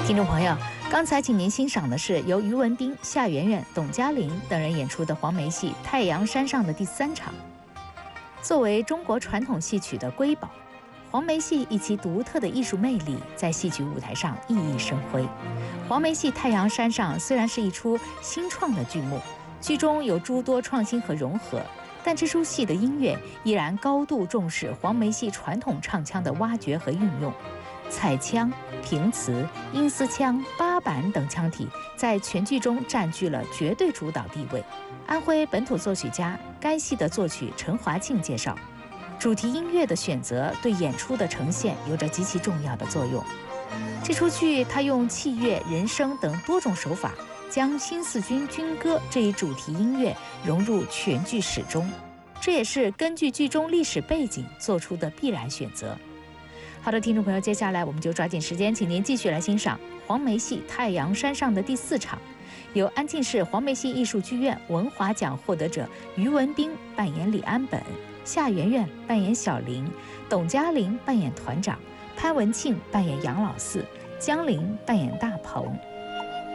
听众朋友，刚才请您欣赏的是由于文彬、夏媛媛、董嘉玲等人演出的黄梅戏《太阳山上》的第3场。作为中国传统戏曲的瑰宝，黄梅戏以其独特的艺术魅力在戏曲舞台上熠熠生辉。黄梅戏《太阳山上》虽然是一出新创的剧目，剧中有诸多创新和融合，但这出戏的音乐依然高度重视黄梅戏传统唱腔的挖掘和运用。彩腔、平词、阴丝腔、八板等腔体在全剧中占据了绝对主导地位。安徽本土作曲家、该戏的作曲陈华庆介绍，主题音乐的选择对演出的呈现有着极其重要的作用。这出剧他用器乐、人声等多种手法，将新四军军歌这一主题音乐融入全剧始终，这也是根据剧中历史背景做出的必然选择。好的，听众朋友，接下来我们就抓紧时间，请您继续来欣赏黄梅戏《太阳山上》的第4场，由安庆市黄梅戏艺术剧院文华奖获得者于文彬扮演李安本，夏媛媛扮演小玲，董嘉玲扮演团长，潘文庆扮演杨老四，江玲扮演大鹏，